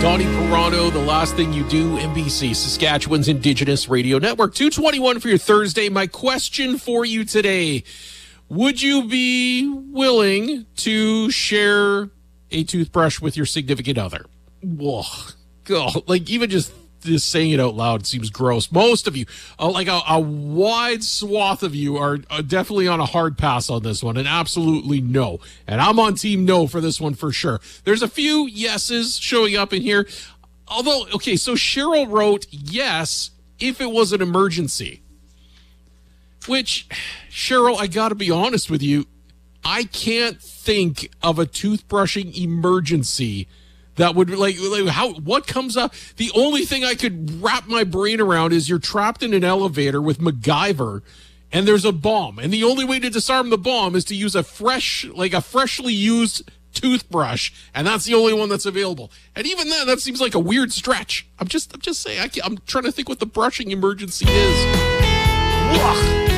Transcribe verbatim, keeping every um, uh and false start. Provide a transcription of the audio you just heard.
Donnie Perano, The Last Thing You Do, N B C, Saskatchewan's Indigenous Radio Network. two twenty-one for your Thursday. My question for you today, would you be willing to share a toothbrush with your significant other? Whoa, God, like even just just saying it out loud seems gross. Most of you, uh, like a, a wide swath of you, are, are definitely on a hard pass on this one, and absolutely no. And I'm on team no for this one for sure. There's a few yeses showing up in here. Although, okay, so Cheryl wrote yes if it was an emergency. Which, Cheryl, I got to be honest with you, I can't think of a toothbrushing emergency that would, like, like, how, what comes up? The only thing I could wrap my brain around is you're trapped in an elevator with MacGyver and there's a bomb. And the only way to disarm the bomb is to use a fresh, like a freshly used toothbrush. And that's the only one that's available. And even then, that seems like a weird stretch. I'm just, I'm just saying, I can't, I'm trying to think what the brushing emergency is. Ugh.